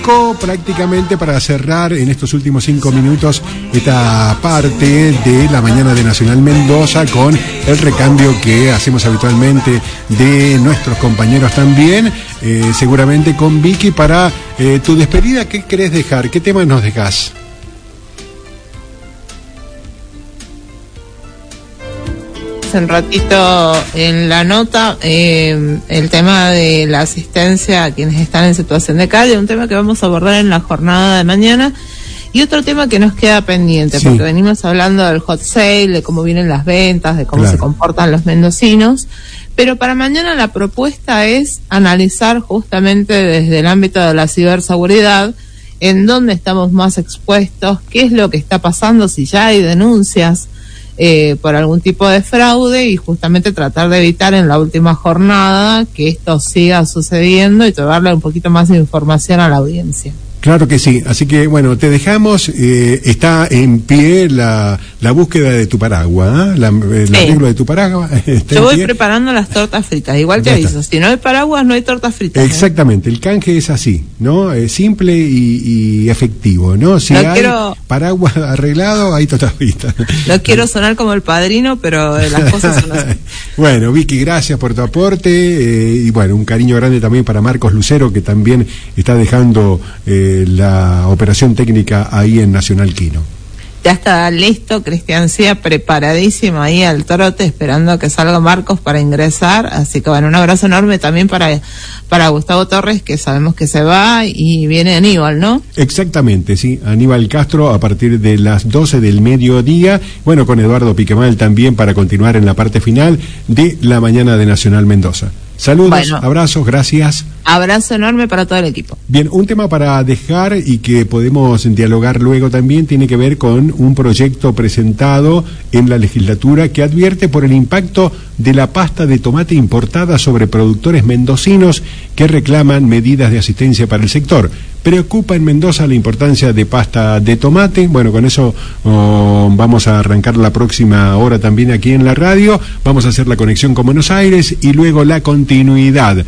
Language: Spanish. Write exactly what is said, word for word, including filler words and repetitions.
Nico, prácticamente para cerrar en estos últimos cinco minutos esta parte de la mañana de Nacional Mendoza con el recambio que hacemos habitualmente de nuestros compañeros también, eh, seguramente con Vicky para eh, tu despedida. ¿Qué querés dejar? ¿Qué tema nos dejás? Un ratito en la nota eh, el tema de la asistencia a quienes están en situación de calle, un tema que vamos a abordar en la jornada de mañana, y otro tema que nos queda pendiente, sí, porque venimos hablando del hot sale, de cómo vienen las ventas, de cómo claro. se comportan los mendocinos, pero para mañana la propuesta es analizar justamente desde el ámbito de la ciberseguridad en dónde estamos más expuestos, qué es lo que está pasando, si ya hay denuncias Eh, por algún tipo de fraude, y justamente tratar de evitar en la última jornada que esto siga sucediendo y darle un poquito más de información a la audiencia. Claro que sí, así que bueno, te dejamos, eh, está en pie la, la búsqueda de tu paraguas, ¿eh? la, el sí. arreglo de tu paraguas. Yo voy preparando las tortas fritas, igual te aviso, si no hay paraguas no hay tortas fritas. Exactamente, ¿eh? El canje es así, ¿no? Es simple y, y efectivo, ¿no? Si no hay quiero... paraguas arreglado, hay tortas fritas. No quiero sonar como el padrino, pero las cosas son así. Bueno, Vicky, gracias por tu aporte, eh, y bueno, un cariño grande también para Marcos Lucero, que también está dejando eh, la operación técnica ahí en Nacional Quino. Ya está listo, Cristian Cía preparadísimo ahí al trote, esperando que salga Marcos para ingresar, así que bueno, un abrazo enorme también para, para Gustavo Torres, que sabemos que se va, y viene Aníbal, ¿no? Exactamente, sí, Aníbal Castro a partir de las doce del mediodía, bueno, con Eduardo Piquemal también para continuar en la parte final de la mañana de Nacional Mendoza. Saludos, bueno, abrazos, gracias. Abrazo enorme para todo el equipo. Bien, un tema para dejar y que podemos dialogar luego también tiene que ver con un proyecto presentado en la legislatura que advierte por el impacto de la pasta de tomate importada sobre productores mendocinos que reclaman medidas de asistencia para el sector. Preocupa en Mendoza la importancia de pasta de tomate. Bueno, con eso oh, vamos a arrancar la próxima hora también aquí en la radio. Vamos a hacer la conexión con Buenos Aires y luego la continuidad